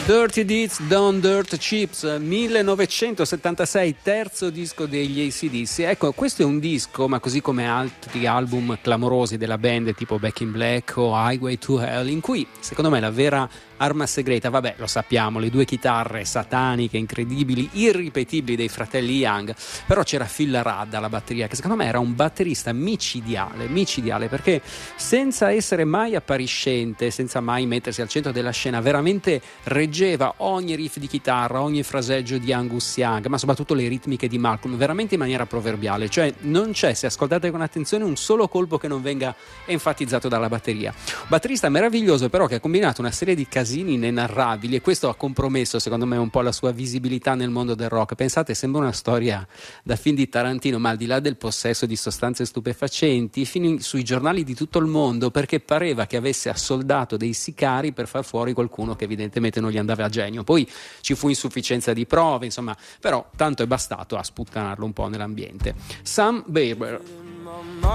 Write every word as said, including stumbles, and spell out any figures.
Dirty Deeds Done Dirt Cheaps, millenovecentosettantasei, terzo disco degli A C D C. Ecco, questo è un disco, ma così come altri album clamorosi della band tipo Back in Black o Highway to Hell, in cui secondo me la vera arma segreta, vabbè, lo sappiamo, le due chitarre sataniche, incredibili, irripetibili dei fratelli Young, però c'era Phil Rudd alla batteria, che secondo me era un batterista micidiale, micidiale, perché senza essere mai appariscente, senza mai mettersi al centro della scena, veramente reggeva ogni riff di chitarra, ogni fraseggio di Angus Young, ma soprattutto le ritmiche di Malcolm, veramente in maniera proverbiale, cioè non c'è, se ascoltate con attenzione, un solo colpo che non venga enfatizzato dalla batteria. Un batterista meraviglioso, però, che ha combinato una serie di casini inenarrabili, e questo ha compromesso secondo me un po' la sua visibilità nel mondo del rock. Pensate, sembra una storia da film di Tarantino, ma al di là del possesso di sostanze stupefacenti, fino sui giornali di tutto il mondo, perché pareva che avesse assoldato dei sicari per far fuori qualcuno che evidentemente non gli andava a genio. Poi ci fu insufficienza di prove, insomma, però tanto è bastato a sputtanarlo un po' nell'ambiente. Sam Barber.